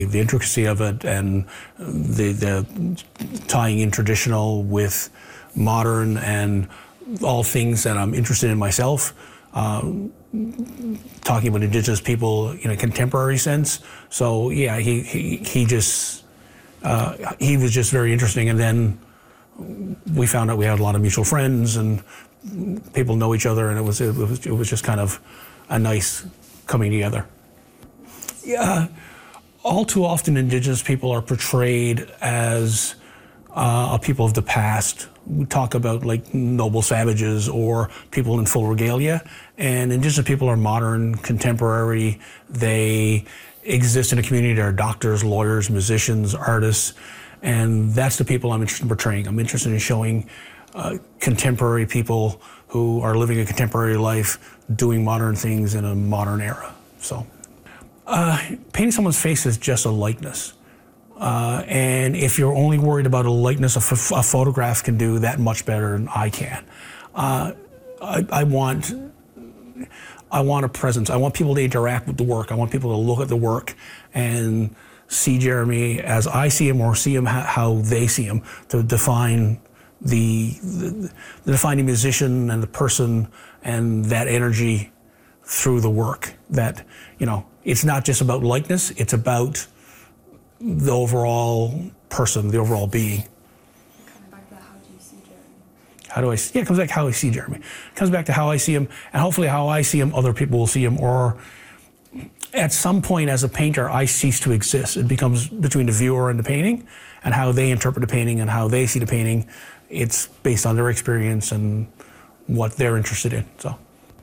The intricacy of it and the tying in traditional with modern and all things that I'm interested in myself, talking about Indigenous people in a contemporary sense. So yeah, he was just very interesting. And then we found out we had a lot of mutual friends and people know each other, and it was just kind of a nice coming together. Yeah, all too often Indigenous people are portrayed as a people of the past. We talk about like noble savages or people in full regalia, and Indigenous people are modern, contemporary. They exist in a community. They're doctors, lawyers, musicians, artists, and that's the people I'm interested in portraying. I'm interested in showing contemporary people who are living a contemporary life, doing modern things in a modern era. So, painting someone's face is just a likeness. And if you're only worried about a likeness, a photograph can do that much better than I can. I want a presence. I want people to interact with the work. I want people to look at the work and see Jeremy as I see him, or see him how they see him, to define the defining musician and the person and that energy through the work. That, it's not just about likeness, it's about the overall person, the overall being. Coming back to how do you see Jeremy? It comes back to how I see Jeremy. It comes back to how I see him, and hopefully how I see him, other people will see him, or at some point as a painter, I cease to exist. It becomes between the viewer and the painting, and how they interpret the painting and how they see the painting. It's based on their experience and what they're interested in. So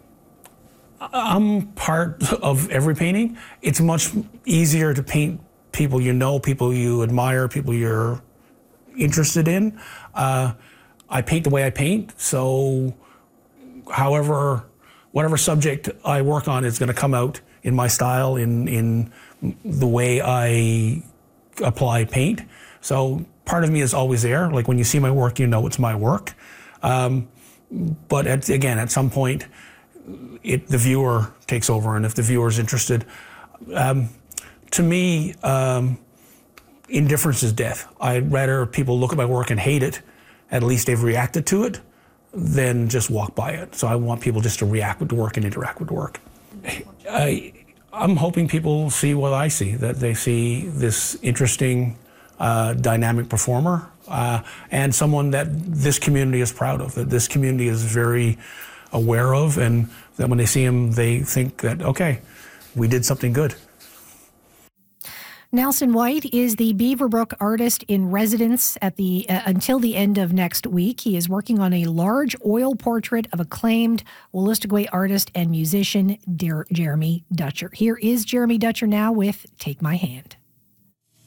I'm part of every painting. It's much easier to paint people you know, people you admire, people you're interested in. I paint the way I paint, so whatever subject I work on is going to come out in my style, in the way I apply paint. So part of me is always there. Like when you see my work, it's my work. But at some point, the viewer takes over, and if the viewer is interested, to me, indifference is death. I'd rather people look at my work and hate it, at least they've reacted to it, than just walk by it. So I want people just to react with the work and interact with the work. I'm hoping people see what I see, that they see this interesting, dynamic performer, and someone that this community is proud of, that this community is very aware of, and that when they see him, they think that, okay, we did something good. Nelson White is the Beaverbrook artist in residence until the end of next week. He is working on a large oil portrait of acclaimed Wolastoqey artist and musician Jeremy Dutcher. Here is Jeremy Dutcher now with Take My Hand.